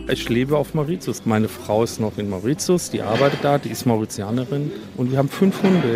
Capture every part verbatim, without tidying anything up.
Ich lebe auf Mauritius. Meine Frau ist noch in Mauritius, die arbeitet da, die ist Mauritianerin und wir haben fünf Hunde,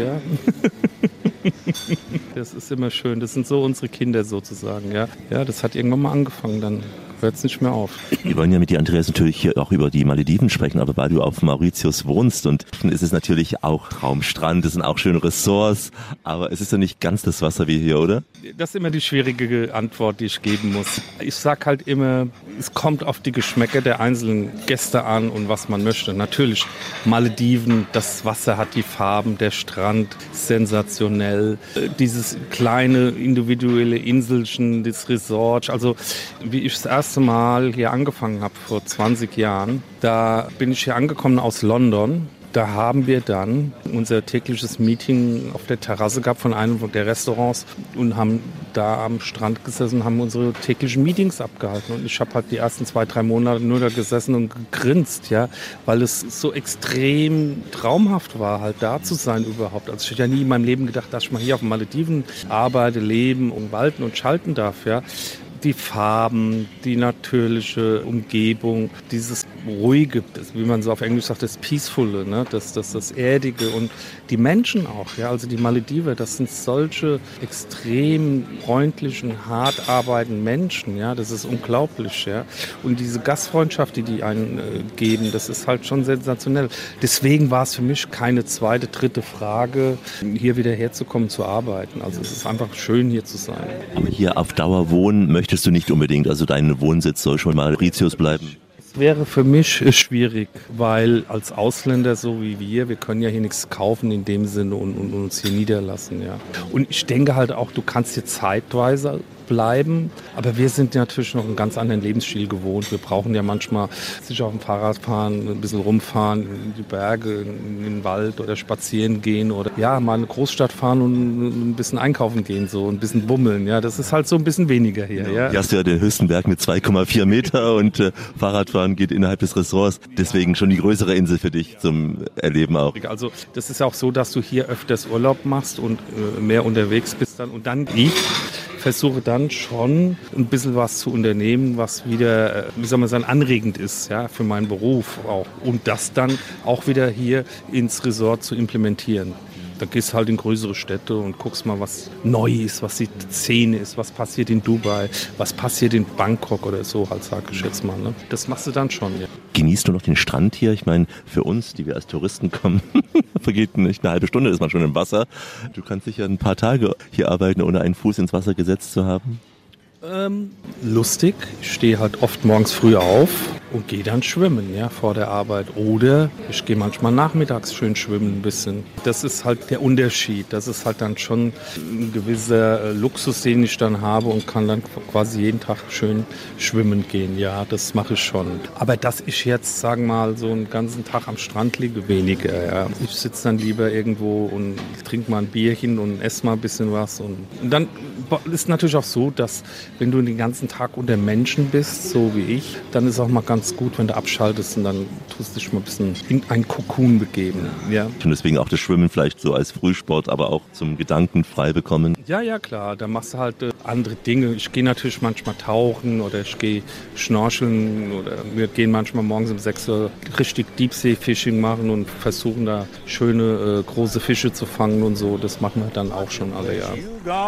ja. Das ist immer schön, das sind so unsere Kinder sozusagen, ja. Ja, das hat irgendwann mal angefangen, dann hört es nicht mehr auf. Wir wollen ja mit dir, Andreas, natürlich hier auch über die Malediven sprechen, aber weil du auf Mauritius wohnst und dann ist es natürlich auch Traumstrand, es sind auch schöne Ressorts, aber es ist ja nicht ganz das Wasser wie hier, oder? Das ist immer die schwierige Antwort, die ich geben muss. Ich sag halt immer, es kommt auf die Geschmäcker der einzelnen Gäste an und was man möchte. Natürlich, Malediven, das Wasser hat die Farben, der Strand, sensationell. Dieses kleine individuelle Inselchen, das Resort, also wie ich das erste Mal hier angefangen habe, vor zwanzig Jahren, da bin ich hier angekommen aus London. Da haben wir dann unser tägliches Meeting auf der Terrasse gehabt von einem der Restaurants und haben da am Strand gesessen und haben unsere täglichen Meetings abgehalten. Und ich habe halt die ersten zwei, drei Monate nur da gesessen und gegrinst, ja, weil es so extrem traumhaft war, halt da zu sein überhaupt. Also ich hätte ja nie in meinem Leben gedacht, dass ich mal hier auf den Malediven arbeite, leben und walten und schalten darf, ja. Die Farben, die natürliche Umgebung, dieses Ruhige, das, wie man so auf Englisch sagt, das Peaceful, ne? das, das, das Erdige und die Menschen auch, ja, also die Malediver, das sind solche extrem freundlichen, hart arbeitenden Menschen, ja, das ist unglaublich, ja, und diese Gastfreundschaft, die die einen äh, geben, das ist halt schon sensationell. Deswegen war es für mich keine zweite, dritte Frage, hier wieder herzukommen, zu arbeiten. Also es ist einfach schön, hier zu sein. Aber hier auf Dauer wohnen möchtest du nicht unbedingt, also dein Wohnsitz soll schon mal Mauritius bleiben? Wäre für mich schwierig, weil als Ausländer so wie wir, wir können ja hier nichts kaufen in dem Sinne und, und uns hier niederlassen. Ja. Und ich denke halt auch, du kannst hier zeitweise bleiben, aber wir sind natürlich noch einen ganz anderen Lebensstil gewohnt. Wir brauchen ja manchmal sich auf dem Fahrrad fahren, ein bisschen rumfahren, in die Berge, in den Wald oder spazieren gehen oder ja, mal in eine Großstadt fahren und ein bisschen einkaufen gehen, so ein bisschen bummeln. Ja, das ist halt so ein bisschen weniger hier. Ja. Hier hast du ja den höchsten Berg mit zwei Komma vier Meter und äh, Fahrradfahren geht innerhalb des Ressorts. Deswegen schon die größere Insel für dich zum Erleben auch. Also das ist auch so, dass du hier öfters Urlaub machst und äh, mehr unterwegs bist dann und dann ich versuche dann schon ein bisschen was zu unternehmen, was wieder, wie soll man sagen, anregend ist, ja, für meinen Beruf auch. Und das dann auch wieder hier ins Resort zu implementieren. Da gehst halt in größere Städte und guckst mal, was neu ist, was die Szene ist, was passiert in Dubai, was passiert in Bangkok oder so, halt sag ich jetzt mal. Ne? Das machst du dann schon, ja. Genießt du noch den Strand hier? Ich meine, für uns, die wir als Touristen kommen, vergeht nicht eine halbe Stunde, ist man schon im Wasser. Du kannst sicher ein paar Tage hier arbeiten, ohne einen Fuß ins Wasser gesetzt zu haben. Ähm, lustig. Ich stehe halt oft morgens früh auf und gehe dann schwimmen, ja, vor der Arbeit. Oder ich gehe manchmal nachmittags schön schwimmen ein bisschen. Das ist halt der Unterschied. Das ist halt dann schon ein gewisser Luxus, den ich dann habe und kann dann quasi jeden Tag schön schwimmen gehen. Ja, das mache ich schon. Aber dass ich jetzt, sagen wir mal, so einen ganzen Tag am Strand liege, weniger. Ja. Ich sitze dann lieber irgendwo und trinke mal ein Bierchen und esse mal ein bisschen was. Und dann ist natürlich auch so, dass wenn du den ganzen Tag unter Menschen bist, so wie ich, dann ist auch mal ganz gut, wenn du abschaltest und dann tust du dich mal ein bisschen in ein Kokon begeben. Ja. Und deswegen auch das Schwimmen vielleicht so als Frühsport, aber auch zum Gedanken frei bekommen. Ja, ja, klar. Da machst du halt äh, andere Dinge. Ich gehe natürlich manchmal tauchen oder ich gehe schnorcheln oder wir gehen manchmal morgens um sechs Uhr richtig Deep-Sea-Fishing machen und versuchen da schöne, äh, große Fische zu fangen und so. Das machen wir dann auch schon alle, ja.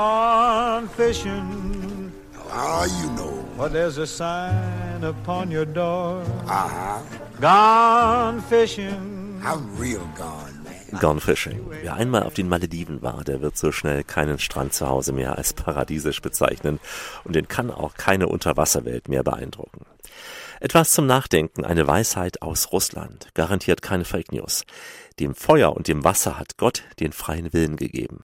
Ah, you know. Well, there's a sign upon your door. Uh-huh. Gone fishing. I'm real gone, man. Gone fishing. Wer einmal auf den Malediven war, der wird so schnell keinen Strand zu Hause mehr als paradiesisch bezeichnen. Und den kann auch keine Unterwasserwelt mehr beeindrucken. Etwas zum Nachdenken, eine Weisheit aus Russland. Garantiert keine Fake News. Dem Feuer und dem Wasser hat Gott den freien Willen gegeben.